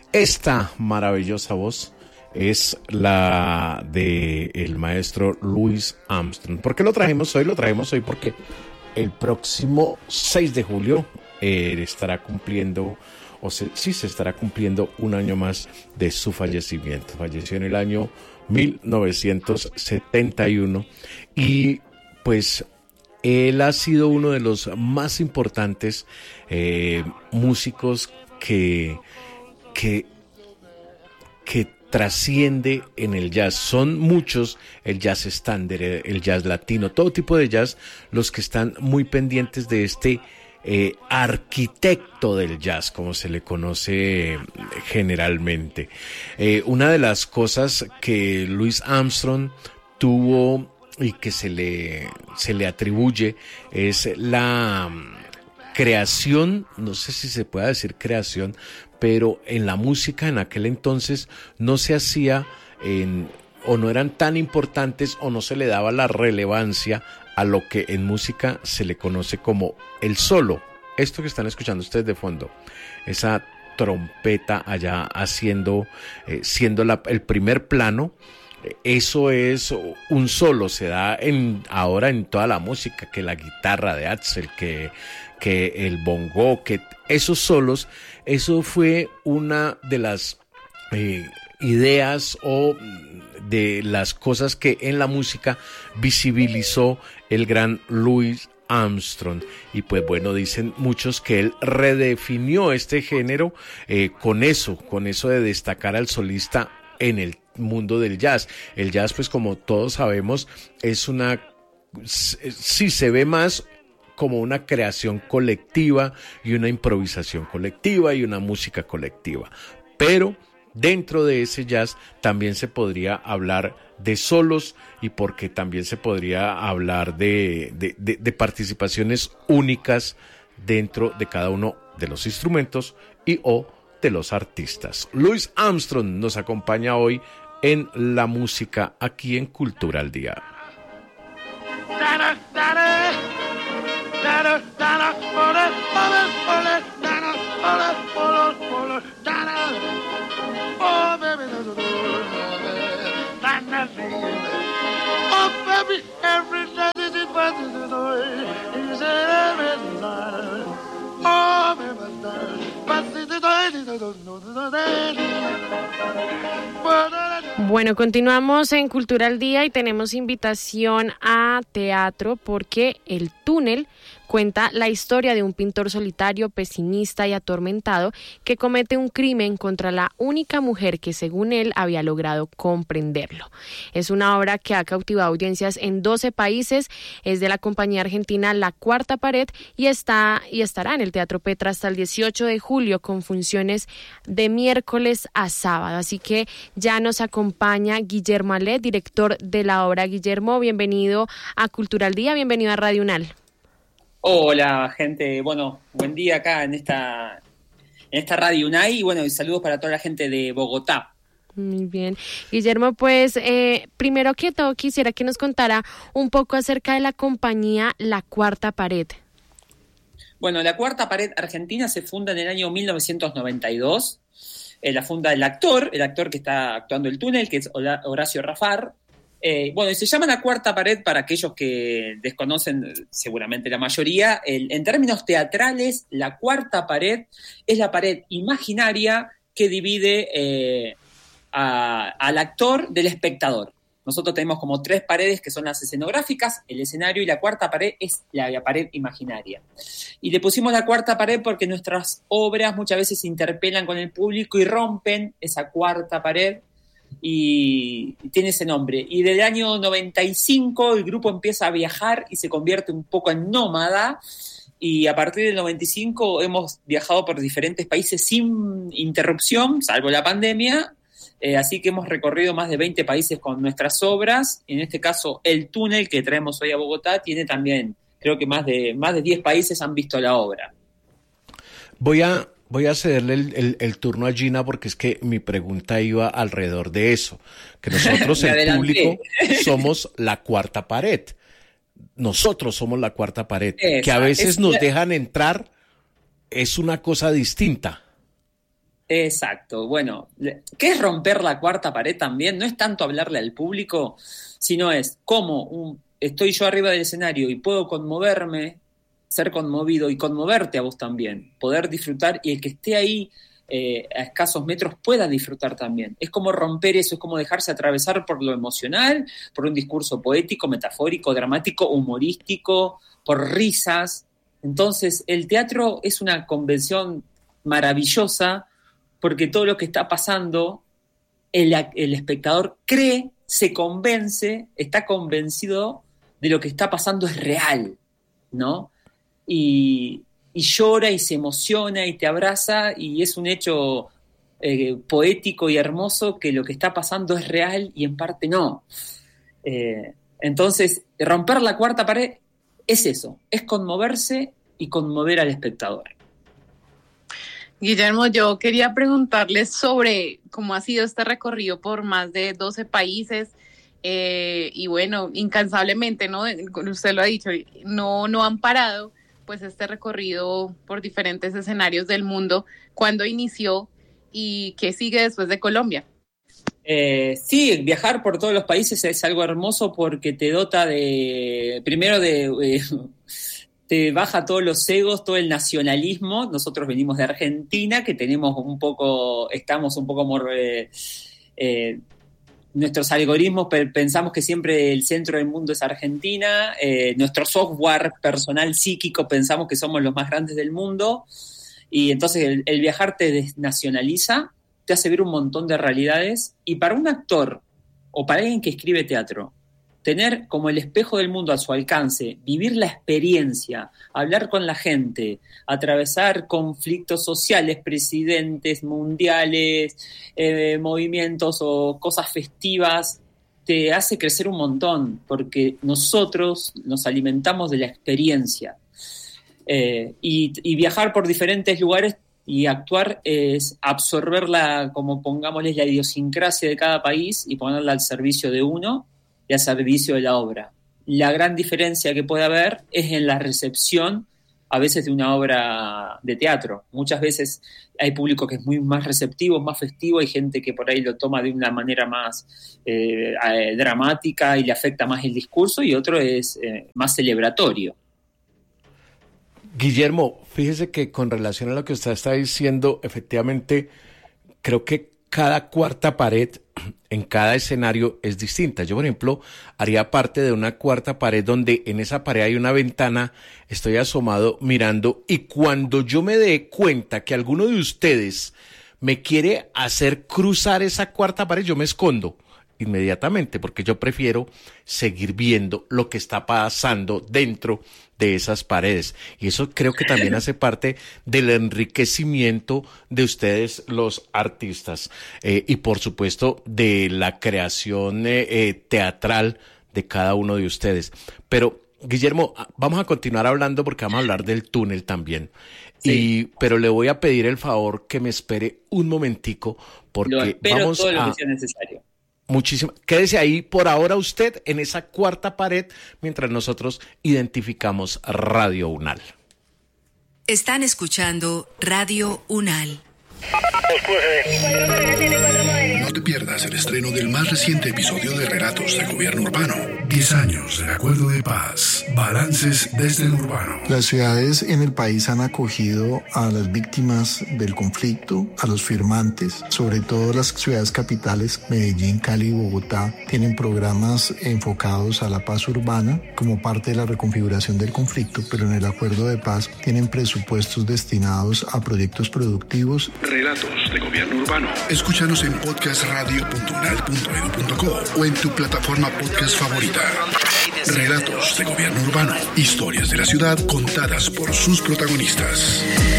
Esta maravillosa voz es la de el maestro Louis Armstrong. ¿Por qué lo trajimos hoy? Lo trajimos hoy porque el próximo 6 de julio estará cumpliendo, se estará cumpliendo un año más de su fallecimiento. Falleció en el año 1971 y pues él ha sido uno de los más importantes músicos que trasciende en el jazz. Son muchos, el jazz estándar, el jazz latino, todo tipo de jazz, los que están muy pendientes de este arquitecto del jazz, como se le conoce generalmente. Una de las cosas que Louis Armstrong tuvo y que se le atribuye es la creación, no sé si se puede decir creación, pero en la música en aquel entonces no se hacía o no eran tan importantes o no se le daba la relevancia a lo que en música se le conoce como el solo. Esto que están escuchando ustedes de fondo, esa trompeta allá haciendo, siendo el primer plano, eso es un solo, se da ahora en toda la música, que la guitarra de Axel, que el bongo, que esos solos, eso fue una de las ideas o de las cosas que en la música visibilizó el gran Louis Armstrong. Y pues bueno, dicen muchos que él redefinió este género con eso de destacar al solista en el mundo del jazz. El jazz, pues como todos sabemos, sí se ve más como una creación colectiva y una improvisación colectiva y una música colectiva. Pero dentro de ese jazz también se podría hablar de solos y porque también se podría hablar de participaciones únicas dentro de cada uno de los instrumentos y o de los artistas. Louis Armstrong nos acompaña hoy en la música aquí en Cultura al Día. Bueno, continuamos en Cultura al Día y tenemos invitación a teatro porque El Túnel cuenta la historia de un pintor solitario, pesimista y atormentado que comete un crimen contra la única mujer que, según él, había logrado comprenderlo. Es una obra que ha cautivado audiencias en 12 países, es de la compañía argentina La Cuarta Pared y estará en el Teatro Petra hasta el 18 de julio con funciones de miércoles a sábado. Así que ya nos acompaña Guillermo Alet, director de la obra. Guillermo, bienvenido a Cultura al Día, bienvenido a Radio UNAL. Hola, gente. Bueno, buen día acá en esta Radio UNAI y bueno, y saludos para toda la gente de Bogotá. Muy bien. Guillermo, pues primero que todo quisiera que nos contara un poco acerca de la compañía La Cuarta Pared. Bueno, La Cuarta Pared Argentina se funda en el año 1992. La funda el actor que está actuando El Túnel, que es Horacio Rafar. Bueno, y se llama La Cuarta Pared para aquellos que desconocen, seguramente la mayoría. En términos teatrales, la cuarta pared es la pared imaginaria que divide al actor del espectador. Nosotros tenemos como 3 paredes que son las escenográficas, el escenario, y la cuarta pared es la pared imaginaria. Y le pusimos la cuarta pared porque nuestras obras muchas veces se interpelan con el público y rompen esa cuarta pared, y tiene ese nombre. Y desde el año 95 el grupo empieza a viajar y se convierte un poco en nómada, y a partir del 95 hemos viajado por diferentes países sin interrupción, salvo la pandemia, así que hemos recorrido más de 20 países con nuestras obras. En este caso El Túnel, que traemos hoy a Bogotá, tiene también, creo que más de 10 países han visto la obra. Voy a cederle el turno a Gina porque es que mi pregunta iba alrededor de eso, que nosotros el público somos la cuarta pared. Nosotros somos la cuarta pared, que a veces nos dejan entrar, es una cosa distinta. Exacto. Bueno, ¿qué es romper la cuarta pared también? No es tanto hablarle al público, sino es cómo estoy yo arriba del escenario y puedo conmoverme, ser conmovido y conmoverte a vos también, poder disfrutar y el que esté ahí a escasos metros pueda disfrutar también. Es como romper eso, es como dejarse atravesar por lo emocional, por un discurso poético, metafórico, dramático, humorístico, por risas. Entonces, el teatro es una convención maravillosa porque todo lo que está pasando, el espectador cree, se convence, está convencido de lo que está pasando es real, ¿no? Y llora y se emociona y te abraza y es un hecho poético y hermoso que lo que está pasando es real y en parte no. Entonces, romper la cuarta pared es eso, es conmoverse y conmover al espectador. Guillermo, yo quería preguntarles sobre cómo ha sido este recorrido por más de 12 países y bueno, incansablemente, ¿no? Usted lo ha dicho, no han parado pues este recorrido por diferentes escenarios del mundo. ¿Cuándo inició y qué sigue después de Colombia? Sí, viajar por todos los países es algo hermoso porque te dota te baja todos los egos, todo el nacionalismo. Nosotros venimos de Argentina, que estamos un poco nuestros algoritmos pensamos que siempre el centro del mundo es Argentina, nuestro software personal psíquico pensamos que somos los más grandes del mundo, y entonces el viajar te desnacionaliza, te hace ver un montón de realidades, y para un actor o para alguien que escribe teatro, tener como el espejo del mundo a su alcance, vivir la experiencia, hablar con la gente, atravesar conflictos sociales, presidentes, mundiales, movimientos o cosas festivas, te hace crecer un montón, porque nosotros nos alimentamos de la experiencia. Y viajar por diferentes lugares y actuar es absorber como pongámosle la idiosincrasia de cada país y ponerla al servicio de uno y al servicio de la obra. La gran diferencia que puede haber es en la recepción, a veces, de una obra de teatro. Muchas veces hay público que es muy más receptivo, más festivo, hay gente que por ahí lo toma de una manera más dramática y le afecta más el discurso, y otro es más celebratorio. Guillermo, fíjese que con relación a lo que usted está diciendo, efectivamente, creo que cada cuarta pared en cada escenario es distinta. Yo, por ejemplo, haría parte de una cuarta pared donde en esa pared hay una ventana, estoy asomado mirando, y cuando yo me dé cuenta que alguno de ustedes me quiere hacer cruzar esa cuarta pared, yo me escondo inmediatamente, porque yo prefiero seguir viendo lo que está pasando dentro de esas paredes. Y eso creo que también hace parte del enriquecimiento de ustedes, los artistas, y por supuesto de la creación teatral de cada uno de ustedes. Pero, Guillermo, vamos a continuar hablando porque vamos a hablar del túnel también. Sí. Pero le voy a pedir el favor que me espere un momentico, porque vamos todo lo que sea necesario. Muchísimo. Quédese ahí por ahora usted en esa cuarta pared mientras nosotros identificamos Radio Unal. Están escuchando Radio Unal. No te pierdas el estreno del más reciente episodio de Relatos del Gobierno Urbano. 10 años del Acuerdo de Paz. Balances desde el urbano. Las ciudades en el país han acogido a las víctimas del conflicto, a los firmantes, sobre todo las ciudades capitales, Medellín, Cali y Bogotá, tienen programas enfocados a la paz urbana como parte de la reconfiguración del conflicto, pero en el Acuerdo de Paz tienen presupuestos destinados a proyectos productivos. Relatos de Gobierno Urbano. Escúchanos en podcastradio.unal.edu.co o en tu plataforma podcast favorita. Relatos de Gobierno Urbano. Historias de la ciudad contadas por sus protagonistas.